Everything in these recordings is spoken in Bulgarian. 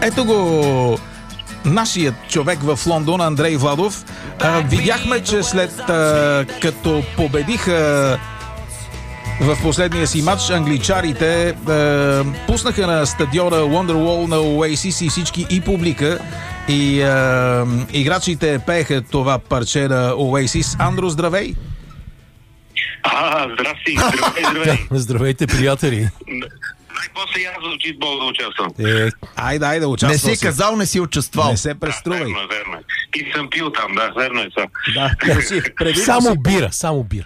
Ето го нашият човек в Лондон, Андрей Владов. Видяхме, че след като победиха в последния си матч, англичарите пуснаха на стадиона Wonderwall на Oasis и всички и публика и играчите пееха това парче на Oasis. Андро, здравей! Здрасти! Здравей! Здравейте, приятели! Най-после аз в читбол да участвам. Айде, участвал. Не си казал, не си участвал. Не се преструвай. Верно. И съм пил там, да, верно е това. Да, Само бира.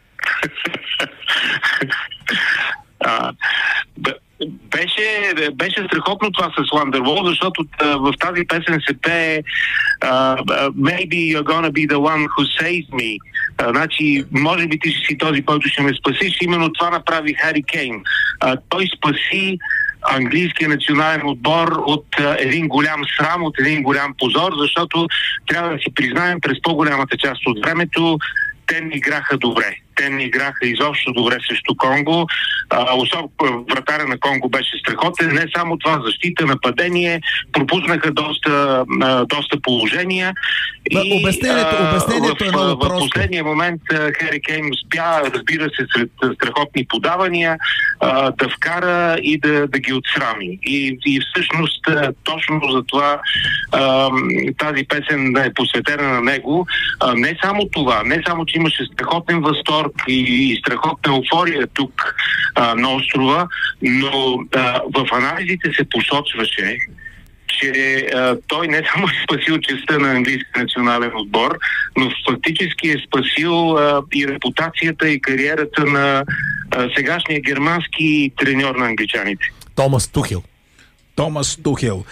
Беше страхотно това с Wonderwall, защото в тази песен се пее Maybe you're gonna be the one who saves me. Значи, може би ти ще си този, който ще ме спасиш. Именно това направи Хари Кейн. Той спаси английския национален отбор от един голям срам, от един голям позор, защото трябва да си признаем, през по-голямата част от времето те не играха добре. Те не играха изобщо добре срещу Конго. Особено вратаря на Конго беше страхотен. Не само това, защита, нападение, пропуснаха доста положения. Обяснението е много просто. В последния момент Хари Кейн успя, разбира се, сред страхотни подавания, да вкара и да ги отсрами. И всъщност точно за това тази песен е посветена на него. Не само това, не само, че имаше страхотен възторг и страхотна еуфория тук на острова, но в анализите се посочваше, че той не само е спасил честта на английски национален отбор, но фактически е спасил и репутацията и кариерата на сегашния германски треньор на англичаните. Томас Тухел.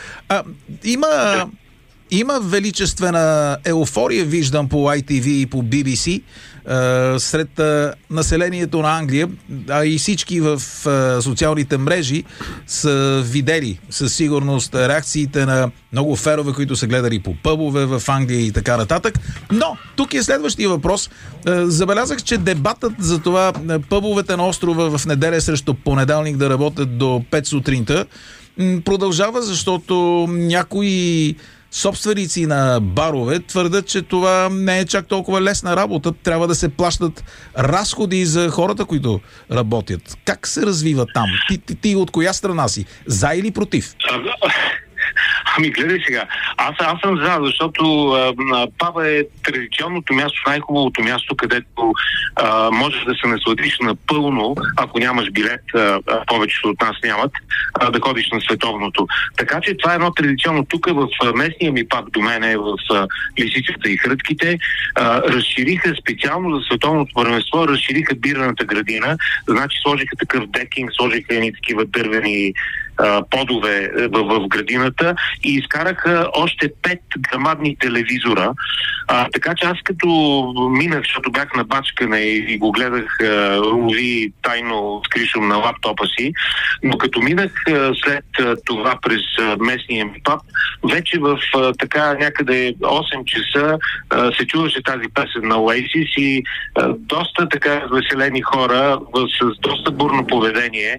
Има величествена еуфория, виждам по ITV и по BBC, сред населението на Англия, а и всички в социалните мрежи са видели със сигурност реакциите на много фенове, които са гледали по пъбове в Англия и така нататък. Но тук е следващия въпрос. Забелязах, че дебатът за това пъбовете на острова в неделя срещу понеделник да работят до 5 сутринта продължава, защото някои собственици на барове твърдят, че това не е чак толкова лесна работа. Трябва да се плащат разходи за хората, които работят. Как се развива там? Ти от коя страна си? За или против? Ами гледай сега, аз съм за, защото паба е традиционното място, най-хубавото място, където можеш да се насладиш напълно, ако нямаш билет, повечето от нас нямат, да ходиш на световното. Така че това е едно традиционно. Тук в местния ми паб до мен, в Лисицата и Хрътките, разшириха специално за световното първенство, разшириха бирната градина, значи сложиха такъв декинг, сложиха едни такива дървени подове в градината и изкараха още 5 грамадни телевизора. Така че аз като минах, защото бях на бачкане и го гледах лови тайно скришом на лаптопа си, но като минах след това през местния ми паб, вече в така някъде 8 часа се чуваше тази песен на Oasis и доста така веселени хора с доста бурно поведение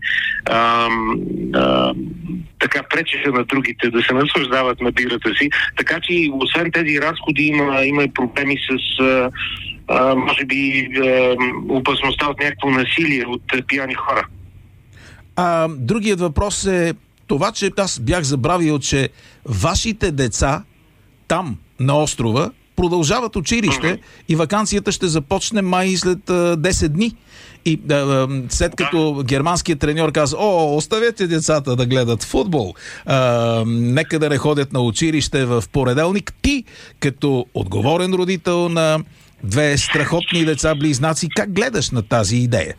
така пречеха на другите да се наслаждават на бирата си. Така че освен тези разходи има и проблеми с може би опасността от някакво насилие от пияни хора. Другият въпрос е това, че аз бях забравил, че вашите деца там на острова продължават училище и ваканцията ще започне май след 10 дни. И след като германският треньор каза: оставете децата да гледат футбол, нека да не ходят на училище в понеделник, ти като отговорен родител на две страхотни деца-близнаци, как гледаш на тази идея?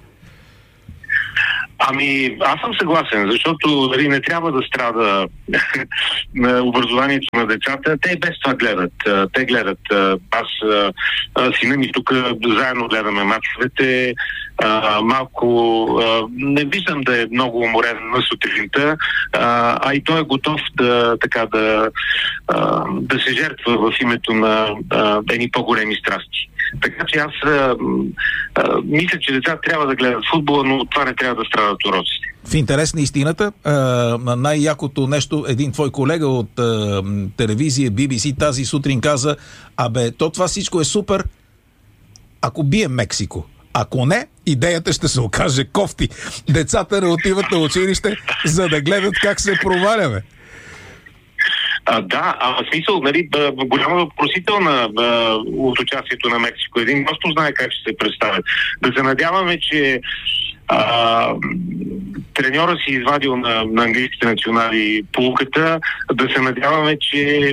Ами, аз съм съгласен, защото не трябва да страда на образованието на децата. Те и без това гледат. Те гледат. Аз, сина ми тук заедно гледаме мачовете. Малко не виждам да е много уморен на сутринта, а и той е готов да се жертва в името на едни по-големи страсти. Така че аз мисля, че децата трябва да гледат футбола, но това не трябва да страдат уроците. В интерес на истината, най-якото нещо, един твой колега от телевизия BBC тази сутрин каза: това всичко е супер, ако бие Мексико. Ако не, идеята ще се окаже кофти. Децата не отиват на училище, за да гледат как се проваляме. В смисъл, голяма въпросителна от участието на Мексико. Един просто знае как ще се представят. Да се надяваме, че треньора си извадил на английските национали поуката, да се надяваме, че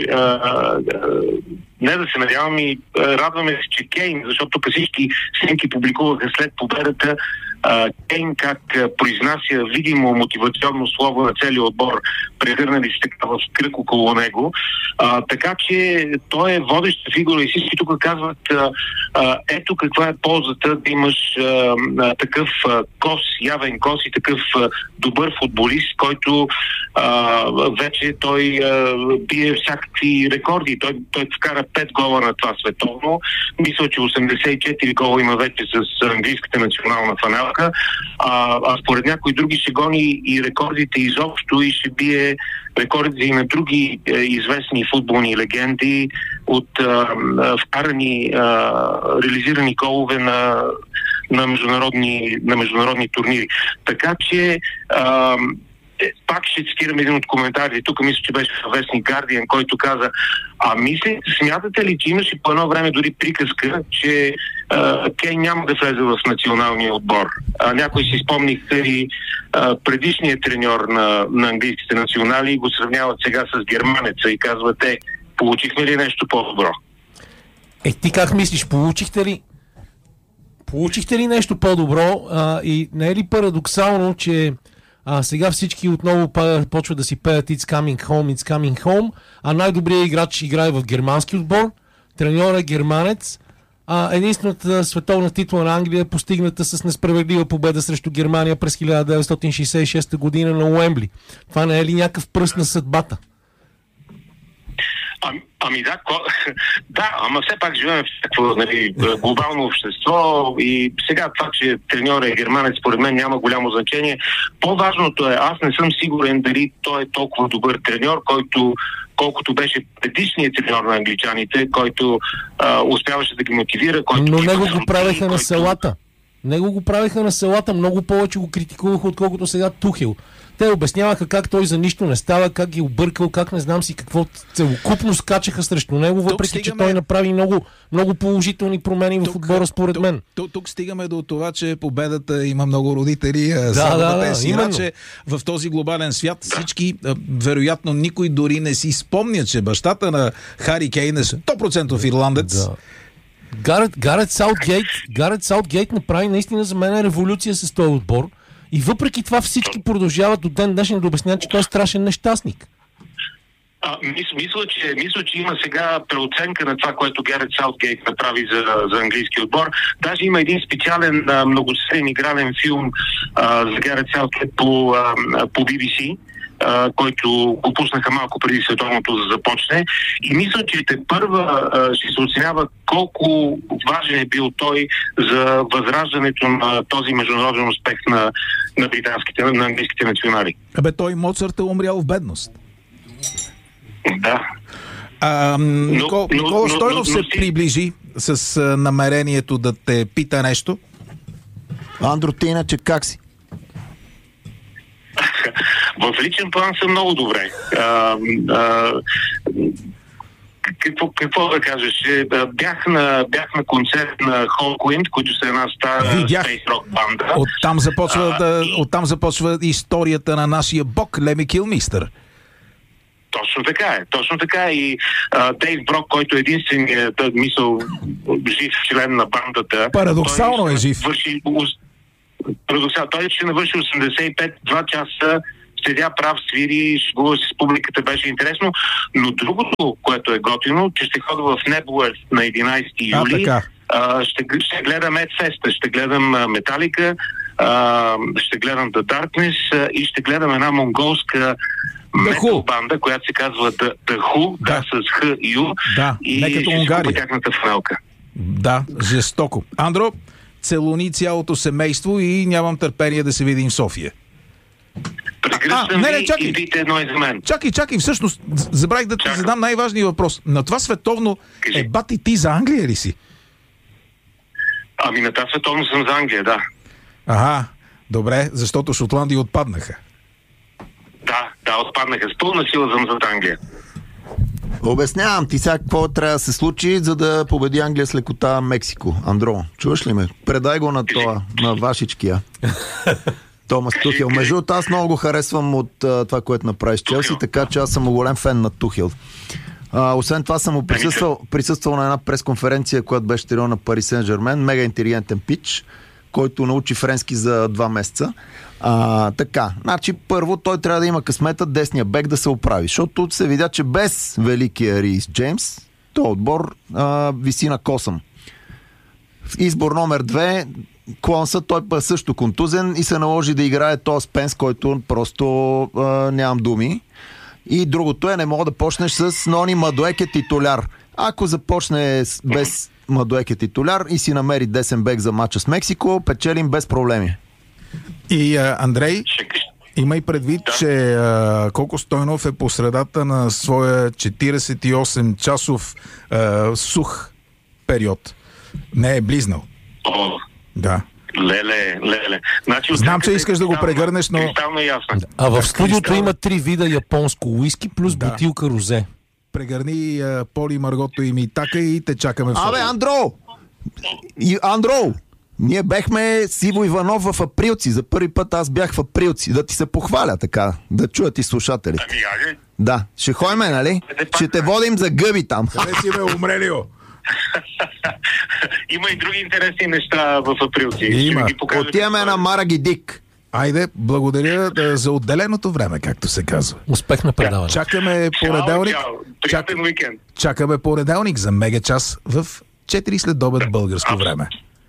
не да се надяваме, радваме се, че Кейн, защото тук всички снимки публикуваха след победата, Кейн как произнася видимо мотивационно слово на целия отбор, прегърнали се така в кръг около него. Така че той е водеща фигура и всички тук казват, ето каква е ползата да имаш такъв явен кос и такъв добър футболист, който вече той бие всякакви рекорди. Той вкара 5 гола на това световно. Мисля, че 84 гола има вече с английската национална фанелка. Според някои други ще гони и рекордите изобщо и ще бие рекордите и на други известни футболни легенди от вкарани, реализирани голове на международни турнири. Така че пак ще цитирам един от коментарите. Тук мисля, че беше вестник Guardian, който каза: смятате ли, че имаше по едно време дори приказка, че Кейн няма да влезе в националния отбор? Някой си спомниха и предишният треньор на английските национали и го сравняват сега с германеца и казват: получихме ли нещо по-добро? Ти как мислиш, получихте ли нещо по-добро? И не е ли парадоксално, че сега всички отново почват да си пеят It's coming home, It's coming home, а най-добрият играч играе в германски отбор, треньор е германец, единствената световна титла на Англия е постигната с несправедлива победа срещу Германия през 1966 година на Уембли. Това не е ли някакъв пръст на съдбата? Ама все пак живеем в такова глобално общество и сега това, че треньор е германец, според мен няма голямо значение. По-важното е, аз не съм сигурен дали той е толкова добър треньор, колкото беше предишният треньор на англичаните, който успяваше да ги мотивира. Но него го правеха на селата. Него го правеха на селата, много повече го критикуваха, отколкото сега Тухел. Те обясняваха как той за нищо не става, как ги объркал, как не знам си какво, целокупно скачаха срещу него, въпреки че той направи много, много положителни промени в отбора, според мен. Тук стигаме до това, че победата има много родители. Че в този глобален свят всички, вероятно никой дори не си спомня, че бащата на Хари Кейн е 100% ирландец. Гарет Саутгейт направи наистина за мен революция с този отбор. И въпреки това всички продължават до ден днешен да обясняват, че той е страшен нещастник. Мисля, че има сега преоценка на това, което Гарет Саутгейт направи за английски отбор. Даже има един специален многосериен игрален филм за Гарет Саутгейт по BBC, който го пуснаха малко преди световното да започне. И мисля, че първа ще се оценява колко важен е бил той за възраждането на този международен успех на английските национали. Той Моцарт е умрял в бедност. Да. Никола Стойнов се приближи с намерението да те пита нещо. Андро, ти иначе как си? В личен план съм много добре. Какво да кажеш? Бях на концерт на Hawkwind, които са една стара спейс рок банда. Оттам започва историята на нашия бог Леми Килмистър. Точно така. И Дейв Брок, който е единственият жив член на бандата. Парадоксално е жив. Той ще навърши 85, 2 часа седя прав, свири, шегува се с публиката, беше интересно. Но другото, което е готино, че ще ходя в Небуер на 11 юли. Ще гледам Ed Fest, ще гледам Металика, ще гледам The Darkness и ще гледам една монголска метал банда, която се казва The Who, с Х-Ю, и ще купя тяхната фанелка. Да, жестоко. Андро, целуни цялото семейство и нямам търпение да се видим в София. Прегръщам ви и пийте едно и за мен. Чакай, всъщност, забравих да ти задам най-важния въпрос. На това световно бати ти за Англия ли си? Ами на това световно съм за Англия, да. Ага, добре, защото Шотландия отпаднаха. Да, отпаднаха. С пълна сила съм за Англия. Обяснявам ти сега какво трябва да се случи, за да победи Англия с лекота Мексико. Андро, чуваш ли ме? Предай го на това, на Вашичкия. Томас Тухел. Между другото, аз много го харесвам от това, което направи с Челси, така че аз съм голям фен на Тухел. Освен това съм присъствал на една пресконференция, която беше тренирал на Пари Сен-Жермен. Мега интелигентен пич, който научи френски за 2 месеца. Така, значи първо той трябва да има късмета десния бек да се оправи, защото се видя, че без великия Рис Джеймс, този отбор виси на косъм. Избор номер 2, Клонса, той па също контузен и се наложи да играе този Спенс, който просто нямам думи. И другото е, не мога да почнеш с Нони Мадуеке титуляр. Ако започне без Мадуеке титуляр и си намери десен бек за мача с Мексико, печелим без проблеми. И Андрей, имай предвид, че Коко Стойнов е по средата на своя 48-часов сух период. Не е близнал. Да. Леле. Значи, знам, че искаш да го прегърнеш, но... А в студиото има 3 вида японско уиски плюс бутилка розе. Прегърни Поли, Маргото и Митака и те чакаме в София. Абе, Андро! Ние бехме с Иво Иванов в Априлци. За първи път аз бях в Априлци. Да ти се похваля така, да чуят и слушатели. Да, ще ходим, нали? Ще те водим за гъби там. Къде си ме умрелио? Има и други интересни неща в Априлци. Има. Отиваме на Марагидик. Айде, благодаря за отделеното време, както се казва. Успех на предаване. Чакаме понеделник. Приятен уикенд. Чакаме понеделник за мега час в 4 след обед българско време.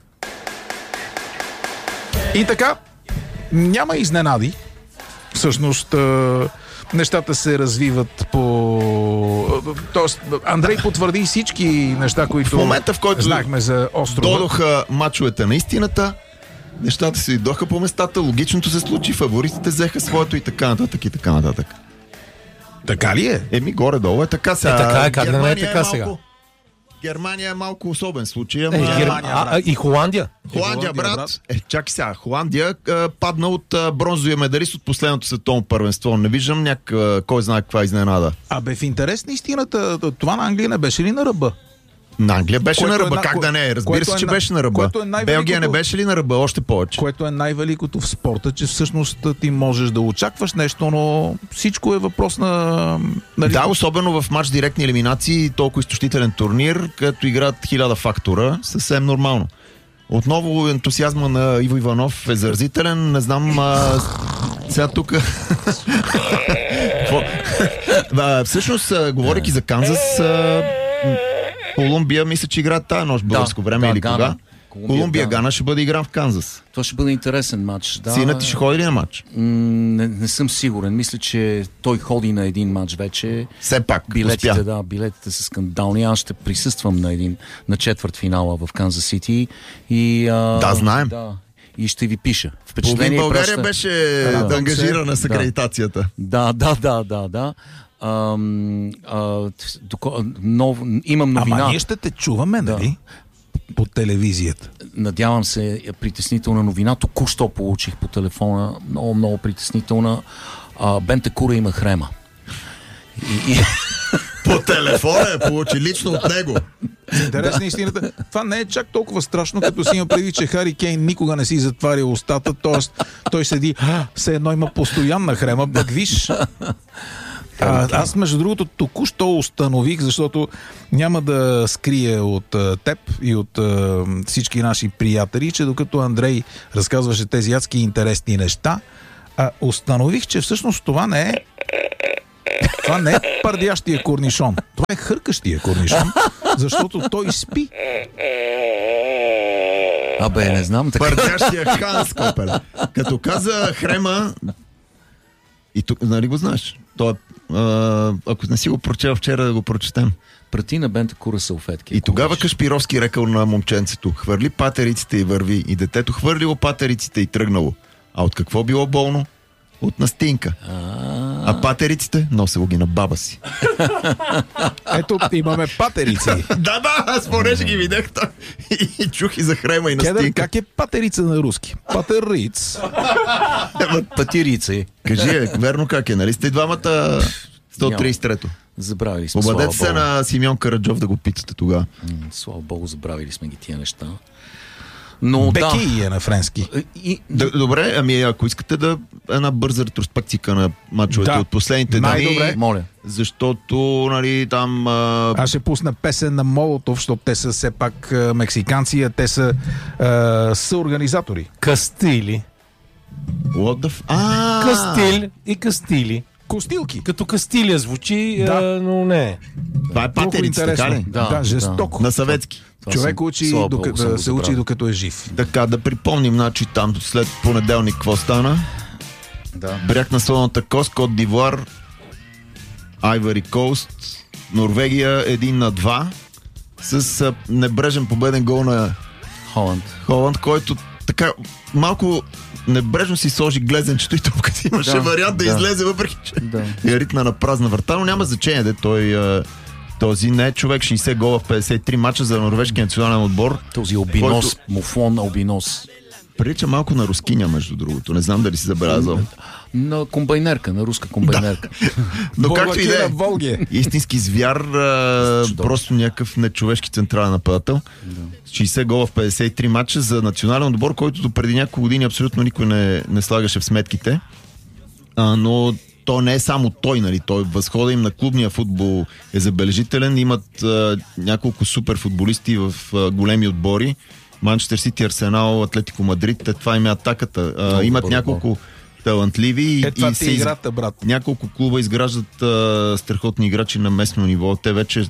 И така, няма изненади. Всъщност, нещата се развиват по... Тоест, Андрей потвърди всички неща, които в момента, в който знахме за острова. Дойдоха мачовете на истината, нещата се идоха по местата, логичното се случи, фаворитите взеха своето и така нататък. Така ли е? Горе-долу е така сега. Така е, как да не е така сега? Германия е малко особен случай. И Холандия? Холандия, брат. Чакай сега. Холандия падна от бронзовия медалист от последното световно първенство. Не виждам кой знае каква изненада. Абе, в интерес на истината, това на Англия не беше ли на ръба? На Англия беше на ръба, как да не е? Разбира се, че беше на ръба. Белгия не беше ли на ръба? Още повече. Което е най-великото в спорта, че всъщност ти можеш да очакваш нещо, но всичко е въпрос на... Да, особено в матч директни елиминации, толкова изтощителен турнир, като играят 1000 фактора, съвсем нормално. Отново ентусиазма на Иво Иванов е заразителен, не знам... Сега тук... Всъщност, говорейки за Канзас... Колумбия, мисля, че играят тази нощ българско време или кога? Колумбия-Гана ще бъде игран в Канзас. Това ще бъде интересен матч. Да. Синът ти ще ходи ли на матч? Не съм сигурен. Мисля, че той ходи на един матч вече. Все пак, билетите са скандални. Аз ще присъствам на четвърт финала в Канзас Сити. Знаем. Да. И ще ви пиша. Впечатление България беше ангажирана с акредитацията. Да. Имам новина. Ама ние ще те чуваме, нали? По телевизията. Надявам се, притеснителна новина. Току-що получих по телефона. Много притеснителна. Бентекура има хрема. По телефона получи лично от него. Интересна истината. Това не е чак толкова страшно, като си има предвид, че Хари Кейн никога не си затваря устата, т.е. той седи, все едно има постоянна хрема, пък виж... Аз, между другото, току-що установих, защото няма да скрия от теб и от всички наши приятели, че докато Андрей разказваше тези адски интересни неща, установих, че всъщност това не е пардящия корнишон. Това е хъркащия корнишон, защото той спи. Не знам. Пардящия Ханс Копеле. Като каза хрема, и тук, нали го знаеш? Той ако не си го прочел вчера, да го прочетем. Прати на Бентакура салфетки. И тогава Кашпировски рекал на момченцето: хвърли патериците и върви. И детето хвърлило патериците и тръгнало. А от какво било болно? От настинка. А патериците носело ги на баба си. Ето, имаме патерици. Да, аз понеже ги видях и чух и за хрема и Кедър, настинка. как е патерица на руски? Патериц. Патирици. Кажи, верно как е, нали сте и двамата 133-то? Забравили сме. Обадете се на Симеон Караджов да го питате тогава. Слава Богу, забравили сме ги тия неща. Но Беки е на френски. Добре, ами ако искате една бърза ретроспекция на мачовете от последните дни, най-добре. Моля. защото, нали, там... Аз ще пусна песен на Молотов, защото те са все пак мексиканци, а те са съорганизатори. Кастили. Кастил и Кастили. Костилки. Като Кастилия звучи, но не. Това е патерица, така ли? Да, жестоко. На съветски. Човек учи, докато се учи, докато е жив. Така, да припомним, значи там след понеделник какво стана? Да. Бряг на Слоната кост, Кот Дивуар, Айвари Коуст, Норвегия 1-2 с небрежен победен гол на Холанд, който така малко небрежно си сложи глезенчето и топката имаше вариант да излезе, въпреки че е ритна на празна врата, но няма значение, де той този не е човек, 60 гола в 53 мача за норвежкия национален отбор. Този Албинос, Муфон Албинос. Прилича малко на рускиня, между другото. Не знам дали си забелязал. На комбайнерка, на руска комбайнерка. Но както и да е, истински звяр, просто някакъв нечовешки централен нападател. 60 гола в 53 мача за национален отбор, който преди няколко години абсолютно никой не слагаше в сметките. Но то не е само той, нали? Той възхода им на клубния футбол е забележителен. Имат няколко супер футболисти в големи отбори. Манчестър Сити, Арсенал, Атлетико Мадрид, това им е атаката. Имат няколко талантливи и играта, брат. Няколко клуба изграждат страхотни играчи на местно ниво. Те вече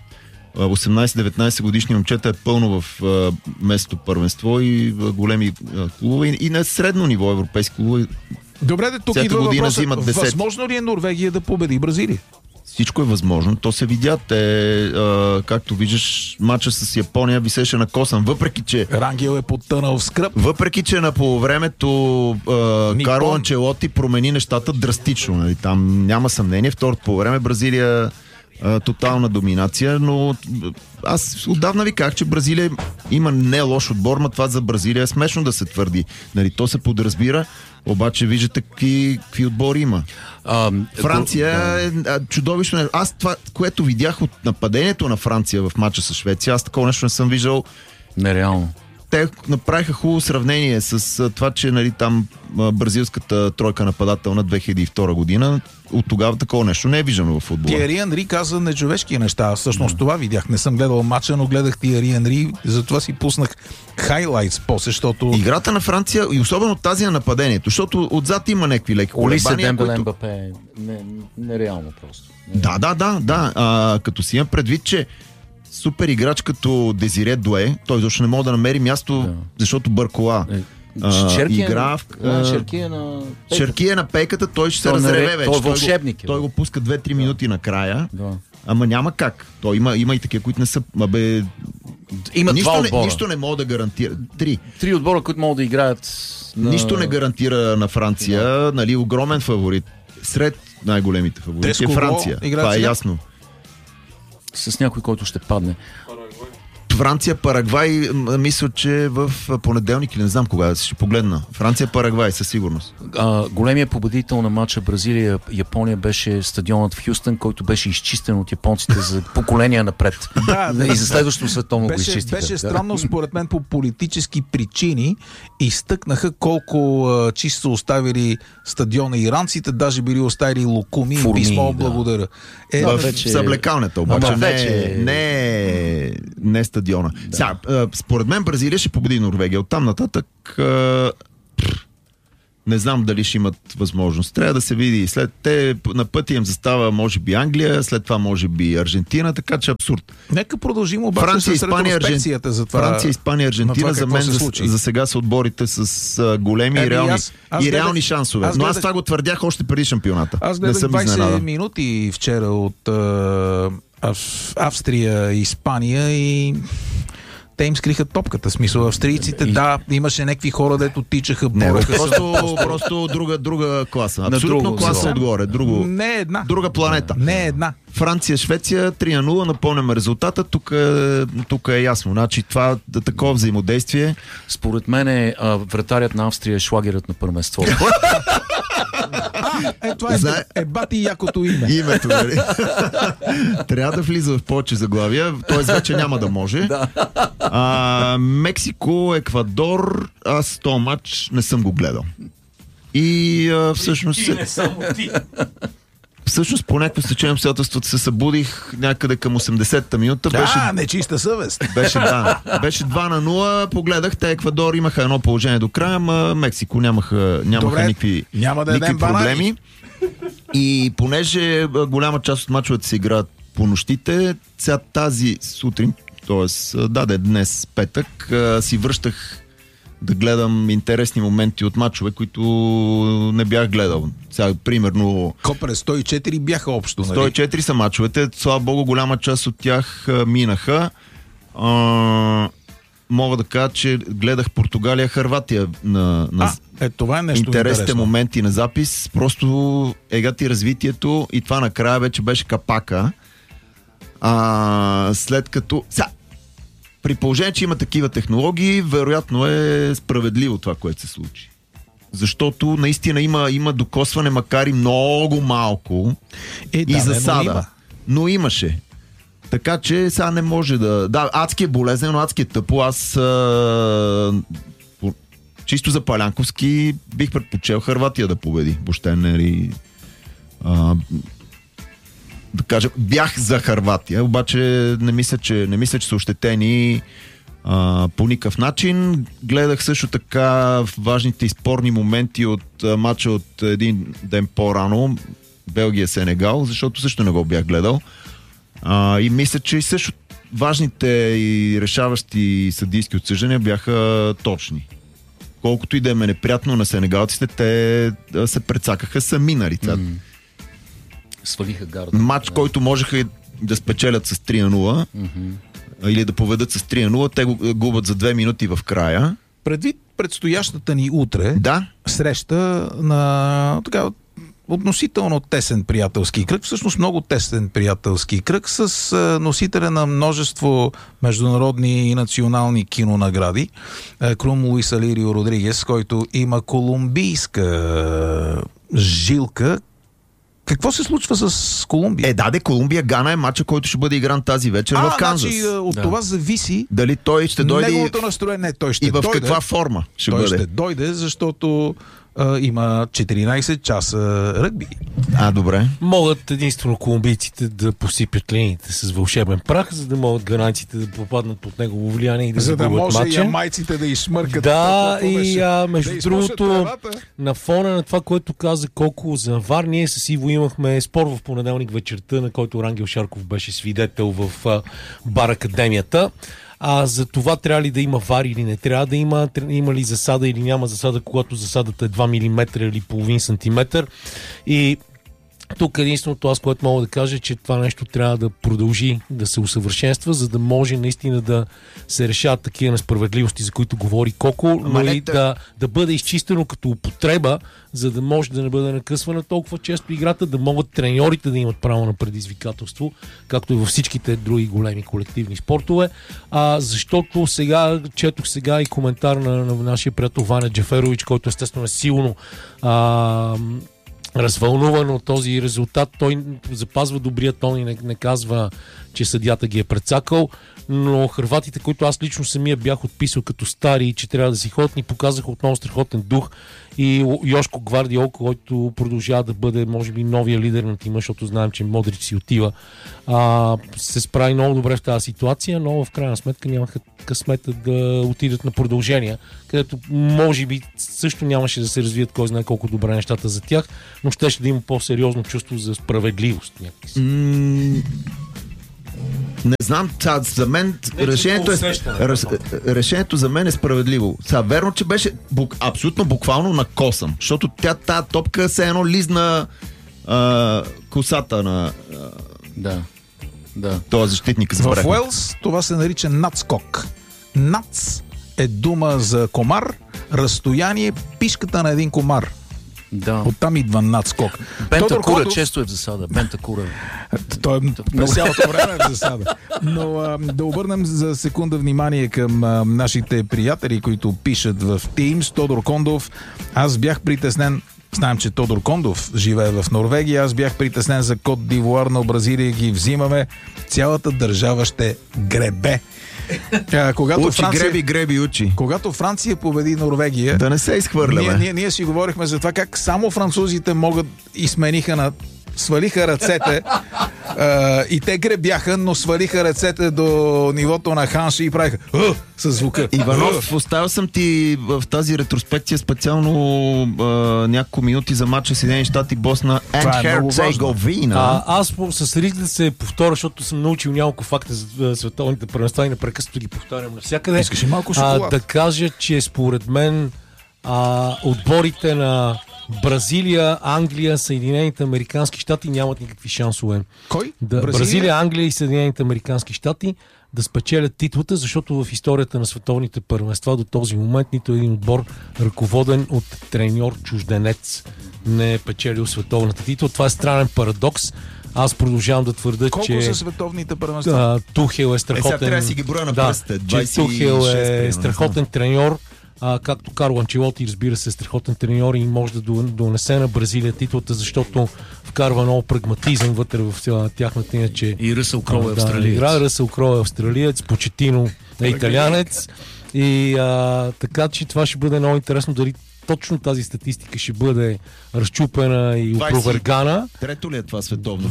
18-19 годишни момчета е пълно в местното първенство и в големи клубове и на средно ниво европейски клубове. Добре, тук идва въпросът. Възможно ли е Норвегия да победи Бразилия? Всичко е възможно. То се видя. Както виждаш, матча с Япония висеше на косан, въпреки че Рангел е потънал в скръп. Въпреки че на полувремето Карло Анчелоти промени нещата драстично. Нали? Там няма съмнение. Второто полувреме Бразилия тотална доминация, но аз отдавна ви казах, че Бразилия има не лош отбор, но това за Бразилия е смешно да се твърди. Нали? То се подразбира, обаче виждате какви отбори има. Франция е чудовищно. Аз това, което видях от нападението на Франция в матча с Швеция, аз такова нещо не съм виждал. Нереално. Те направиха хубаво сравнение с това, че нали, там бразилската тройка нападателна 2002 година, от тогава такова нещо не е виждано в футбола. Тиери Анри каза нечовешки неща. Всъщност това видях. Не съм гледал матча, но гледах Тиери Анри, затова си пуснах хайлайтс после, защото... Играта на Франция и особено тази на нападението, защото отзад има някакви леки колебания. Дембеле, Мбапе, нереално просто. Да. Като си имам предвид, че супер играч като Дезире Дуе, той защо не мога да намери място, защото Бъркола игра в... Черки е на пейката, той ще се разреве вече. Той е вълшебник. Той го пуска 2-3 минути накрая. Ама няма как. Той има и такива, които не са... Има два отбора. Нищо не мога да гарантира. Три отбора, които могат да играят... Нищо не гарантира на Франция. Нали, огромен фаворит. Сред най-големите фаворити е Франция. Това е ясно. С някой, който ще падне. Франция, Парагвай, мисля, че в понеделник или не знам кога, ще погледна. Франция, Парагвай, със сигурност. Големият победител на матча Бразилия-Япония беше стадионът в Хюстън, който беше изчистен от японците за поколения напред. И за следващото световно го изчистиха. Беше странно, според мен, по политически причини изтъкнаха колко чисто оставили стадиона иранците, даже били оставили лукуми и писмо благодаря. В съблекалнята, обаче не стадиона. Сега, според мен Бразилия ще победи Норвегия. Оттам нататък Не знам дали ще имат възможност. Трябва да се види. След те на пътя им застава може би Англия, след това може би Аржентина, така че абсурд. Нека продължим обаче с ретроспекцията за това. Франция, Испания, Аржентина за мен за сега са отборите с големи и реални шансове. Но аз това го твърдях още преди шампионата. Аз гледах 20 минути вчера от Австрия, Испания и те им скриха топката. Смисъл, австрийците, да, имаше някакви хора, дето тичаха. Просто друга класа. Абсолютно класа отгоре. Не една. Друга планета. Не една. Франция, Швеция, 3-0, напомняме резултата. Тук е ясно. Значи това такова взаимодействие. Според мен вратарят на Австрия е шлагерът на първенството. Това е бати якото име. Името, нали? Трябва да влиза в повече заглавия, т.е. вече няма да може. Мексико, Еквадор, аз този матч не съм го гледал. И всъщност... Всъщност по някакво стечение обстоятелството се събудих някъде към 80-та минута. Нечиста съвест. Беше 2-0, погледах, те Еквадор имаха едно положение до края, ама Мексико нямаха никакви проблеми. И понеже голяма част от мачовете се играят по нощите, сега тази сутрин, т.е. днес петък, си връщах да гледам интересни моменти от мачове, които не бях гледал. Сега, примерно... Копре, 104 бяха общо, нали? 104 са мачовете. Слава Богу, голяма част от тях минаха. Мога да кажа, че гледах Португалия-Хърватия това е нещо интересните интересно. моменти на запис. Просто егати развитието и това накрая вече беше капака. След като... При положение, че има такива технологии, вероятно е справедливо това, което се случи. Защото наистина има докосване, макар и много малко и засада. Но имаше. Така че сега не може да... Да, адски е болезнен, но адски е тъпо. Аз чисто за палянковски бих предпочел Хърватия да победи. Въобще не да кажа, бях за Хърватия, обаче не мисля, че са ощетени по никакъв начин. Гледах също така важните и спорни моменти от матча от един ден по-рано, Белгия-Сенегал, защото също не го бях гледал. И мисля, че и също важните и решаващи съдийски отсъждания бяха точни. Колкото и да е неприятно на сенегалците, те се прецакаха сами на лицата. Свалиха гарда. Матч, който можеха да спечелят с 3-0 или да поведат с 3-0, те го губят за 2 минути в края. Предвид предстоящата ни утре среща на относително тесен приятелски кръг, всъщност много тесен приятелски кръг с носителя на множество международни и национални кинонагради, Крум Луис Алирио Родригес, който има колумбийска жилка. Какво се случва с Колумбия? Колумбия-Гана е матча, който ще бъде игран тази вечер в Канзас. Значи от това зависи дали той ще дойде неговото настроение. Той ще и в дойде, каква форма ще той бъде. Ще дойде, защото има 14 часа ръгби. Добре. Могат единствено колумбийците да посипят линиите с вълшебен прах, за да могат ганайците да попаднат под негово влияние и да загубят матча. За да може ямайците да изшмъркат. Между другото, на фона на това, което каза Коко за ВАР, ние с Иво имахме спор в понеделник вечерта, на който Рангел Шарков беше свидетел в Бар Академията. За това трябва ли да има ВАР или не трябва да има, има ли засада или няма засада, когато засадата е 2 мм или половин сантиметър. И тук единственото аз, което мога да кажа, че това нещо трябва да продължи да се усъвършенства, за да може наистина да се решават такива несправедливости, за които говори Коко, но и да бъде изчистено като употреба, за да може да не бъде накъсвана толкова често играта, да могат треньорите да имат право на предизвикателство, както и във всичките други големи колективни спортове. Защото четох сега и коментар на нашия приятел Ваня Джаферович, който естествено е силно развълнуван от този резултат. Той запазва добрия тон и не казва, че съдията ги е прецакал, но хърватите, които аз лично самия бях отписал като стари и че трябва да си ходят, ни показаха отново страхотен дух и Йошко Гвардиол, който продължава да бъде, може би, новия лидер на тима, защото знаем, че Модрич си отива. Се справи много добре в тази ситуация, но в крайна сметка нямаха късмета да отидат на продължения, където може би също нямаше да се развият кой знае колко добре нещата за тях, но щеше да има по-сериозно чувство за справедливост. Не знам, за мен решението за мен е справедливо. Верно, че беше абсолютно буквално на косъм, защото тази топка се едно лизна косата на този защитник. В Уелс това се нарича надскок. Нац е дума за комар, разстояние, пишката на един комар. Да. Оттам идва надскок. Бентакура често е в засада. Бентакура. Той през цялото време е в засада. Но да обърнем за секунда внимание към нашите приятели, които пишат в Teams. Тодор Кондов. Аз бях притеснен. Знаем, че Тодор Кондов живее в Норвегия. Аз бях притеснен за Кот д'Ивуар, на Бразилия ги взимаме. Цялата държава ще гребе. Когато Франция победи Норвегия, да не се изхвърляме. Ние си говорихме за това как само французите могат и свалиха ръцете и те гребяха, но свалиха ръцете до нивото на Ханши и правиха със звука. Иванов, оставил съм ти в тази ретроспекция специално няколко минути за матча Съединени щати Босна and Herzegovina. Аз с риск да се повторя, защото съм научил няколко факта за световните първенства и непрекъснато ги повтарям навсякъде. Искаш и малко шоколад? Да кажа, че според мен отборите на Бразилия, Англия, Съединените американски щати нямат никакви шансове. Кой? Бразилия, Англия и Съединените американски щати да спечелят титлата, защото в историята на световните първенства до този момент нито един отбор, ръководен от треньор чужденец, не е печелил световната титла. Това е странен парадокс. Аз продължавам да твърда, колко са световните първенства? Тухел е страхотен. Сега трябва да си ги броя на пръстите. Тухел е страхотен треньор. Както Карло Анчелоти, разбира се, е страхотен треньор и може да донесе на Бразилия титлата, защото вкарва много прагматизъм вътре в тяхната иначе. И Ръсъл Кроу е австралиец. Ръсъл Кроу е австралиец, Почетино е италянец. И така, че това ще бъде много интересно дали точно тази статистика ще бъде разчупена и опровергана. Трето ли е това световно?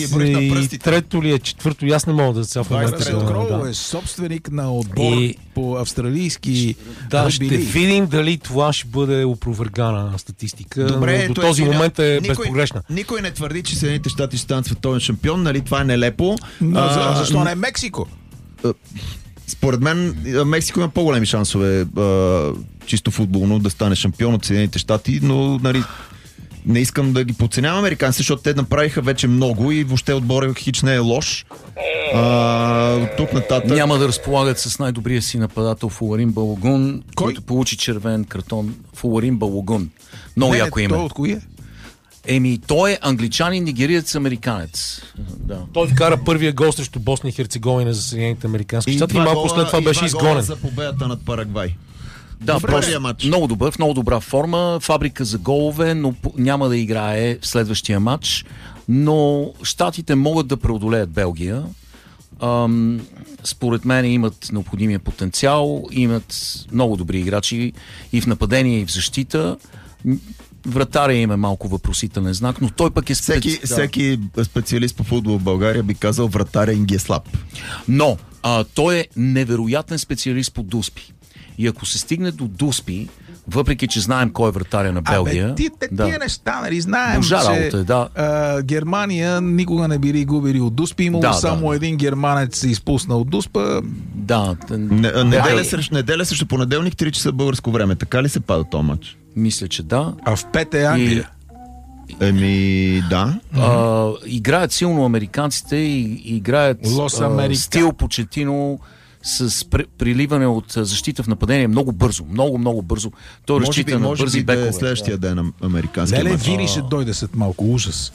23-то ли е, четвърто, аз не мога да се в момента. Кроу е собственик на отбор по австралийски. Да, ще видим дали това ще бъде опровергана статистика. Добре, до този момент е безпогрешна. Никой не твърди, че Съединените щати ще станат световен шампион, нали? Това е нелепо. Защо не е Мексико? Според мен Мексико има по-големи шансове чисто футболно да стане шампион от Съединените щати, но нали, не искам да ги подценявам американците, защото те направиха вече много и въобще отборът хич не е лош. Тук нататък... Няма да разполагат с най-добрия си нападател Фуларин Балогун, който получи червен картон. Фуларин Балогун. Много яко име. Той от кои е? Той е англичанин, нигериец, американец. Да. Той вкара първия гол срещу Босна и Херцеговина за Съединените американски щати и малко след това беше изгонен. За победата над Парагвай. Да, много добър, в много добра форма, фабрика за голове, но няма да играе в следващия матч. Но щатите могат да преодолеят Белгия. Според мен имат необходимия потенциал, имат много добри играчи и в нападение, и в защита. Вратаря им е малко въпросителен знак, но той пък е всеки специалист по футбол в България би казал вратаря им ги е слаб. Но той е невероятен специалист по дуспи. И ако се стигне до дуспи, въпреки че знаем кой е вратаря на Белгия... Тия неща, нали, знаем, че Германия никога не били губили от дуспи, имало само един германец се изпусна от дуспа. Да. Неделя срещу понеделник, 3 часа българско време. Така ли се пада този матч? Мисля, че да. А в 5 е Англия. Да. Играят силно американците и играят стил Почетино с приливане от защита в нападение много бързо. Много бързо. Той разчита на бързи бекове. Да е следващия ден на американския матч. Вили ще дойде след малко. Ужас.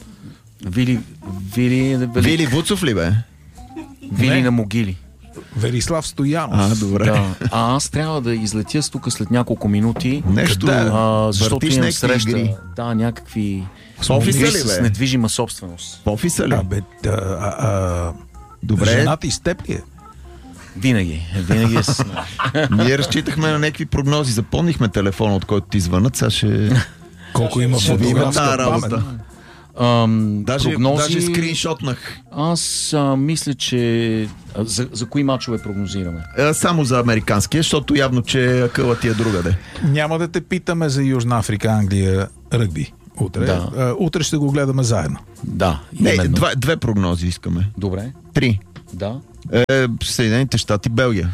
Вили Вуцов ли бе? Вили на могили. Велислав Стоянов. Добре. Да. Аз трябва да излетя тук след няколко минути. Нещо защото имам среща. Игри. Да, някакви с недвижима собственост. В офиса ли? Добре. Жената и с теб ли е? Винаги е с мен. Ние разчитахме на някакви прогнози. Запомнихме телефона, от който ти звънат. Сега ще... Колко има фотографска памет. Даже скриншотнах. Аз мисля, че... За кои мачове прогнозираме? Само за американския, защото явно, че акъла ти е другаде. Няма да те питаме за Южна Африка, Англия, ръгби. Утре. Да. Утре ще го гледаме заедно. Да, именно. Две прогнози искаме. Добре. 3. Да. Съединените щати, Белгия.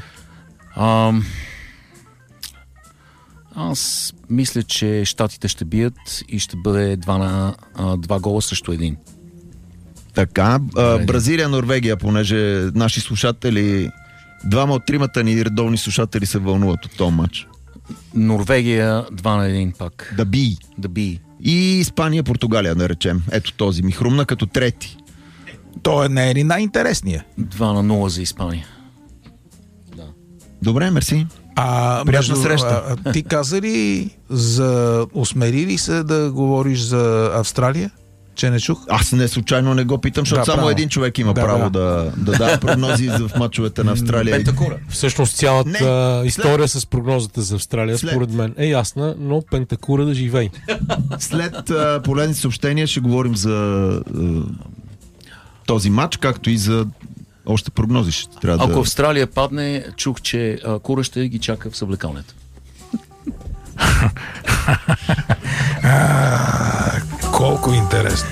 Аз мисля, че щатите ще бият и ще бъде 2 гола срещу 1. Така, Бразилия, Норвегия, понеже наши слушатели, 2 от 3 ни редовни слушатели се вълнуват от този матч. Норвегия 2-1 пак. Да би. И Испания, Португалия, да речем. Ето този ми хрумна като трети. Той не е ли най-интересният? 2-0 за Испания. Да. Добре, мерси. Приятна среща. Ти каза ли усмери ли се да говориш за Австралия? Че не чух? Аз случайно не го питам, защото само един човек има право да дава прогнози в мачовете на Австралия. Пентакура. Всъщност цялата история с прогнозата за Австралия, според мен, е ясна, но Пентакура да живей. След полезни съобщения ще говорим за този матч, както и за още прогнози. Ако Австралия падне, чух, че Кура ще ги чака в съблекалнето. Колко интересно.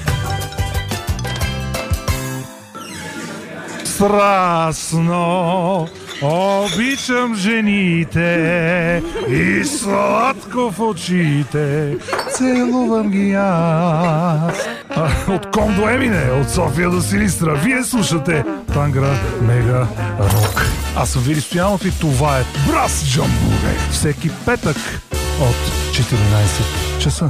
Страстно обичам жените и сладко в очите целувам ги аз. От Ком до Емине, от София до Силистра, вие слушате Тангра Мега Рок. Аз съм Вили Стоянов и това е Брас Джамбуре. Всеки петък от 14 часа.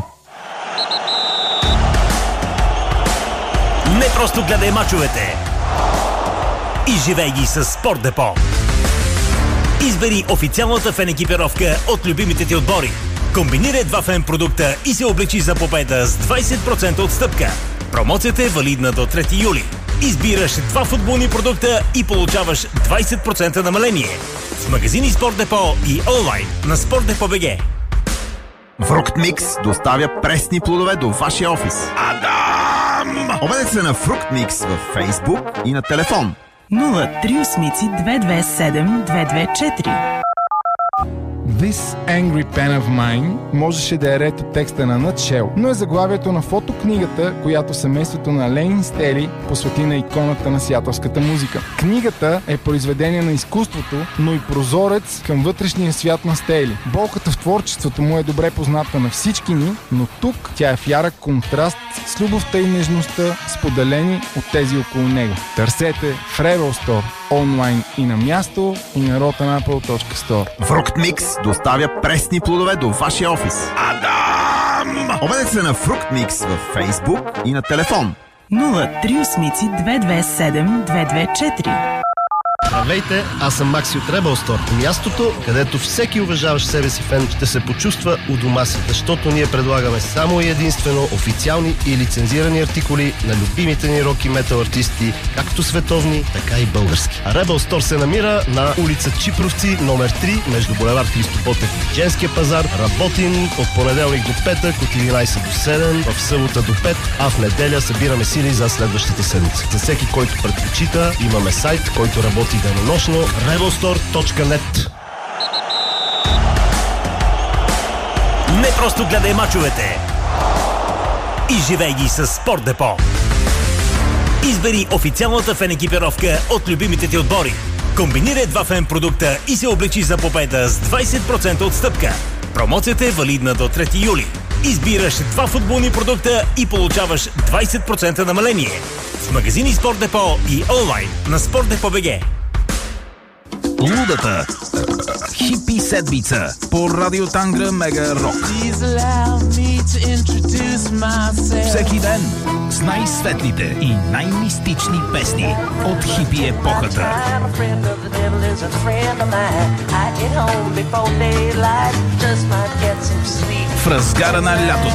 Не просто гледай мачовете, изживей ги с Спорт Депо. Избери официалната фен екипировка от любимите ти отбори. Комбинирай 2 фен продукта и се облечи за победа с 20% отстъпка. Промоцията е валидна до 3 юли. Избираш 2 футболни продукта и получаваш 20% намаление. В магазини Спорт Депо и онлайн на SportDepot.bg. Фрукт Микс доставя пресни плодове до вашия офис. Адам! Обадете се на Фрукт Микс във Фейсбук и на телефон 038-227-224. This Angry Pen of Mine можеше да е ред от текста на Nutshell, но е заглавието на фотокнигата, която семейството на Ленин Стели посвети на иконата на сиатълската музика. Книгата е произведение на изкуството, но и прозорец към вътрешния свят на Стели. Болката в творчеството му е добре позната на всички ни, но тук тя е в ярък контраст с любовта и нежността, споделени от тези около него. Търсете в Rebel Store онлайн и на място, и на rotanapple.store. Фрукт Микс доставя пресни плодове до вашия офис. Адам! Обадете се на Фрукт Микс във Фейсбук и на телефон 038-227-224. Здравейте, аз съм Макси от Rebel Store. Мястото, където всеки уважаващ себе си фен ще се почувства у дома си, защото ние предлагаме само и единствено официални и лицензирани артикули на любимите ни рок и метал артисти, както световни, така и български. Rebel Store се намира на улица Чипровци, номер 3, между булевард Христо Ботев и Женския пазар. Работим от понеделник до петък, от 11 до 7, в събота до 5, а в неделя събираме сили за следващата седмица. За всеки, който предпочита, имаме сайт, който работи денонощно, rebelstore.net. Не просто гледай мачовете, изживей ги с Спорт Депо. Избери официалната фен екипировка от любимите ти отбори. Комбинирай 2 фен продукта и се облечи за победа с 20% отстъпка. Промоцията е валидна до 3 юли. Избираш 2 футболни продукта и получаваш 20% намаление. В магазини Спорт Депо и онлайн на SportDepot.bg. Лудата хипи седмица по Радио Тангра Мега Рок. Всеки ден с най-светлите и най-мистични песни от хипи епохата. В разгара на лятото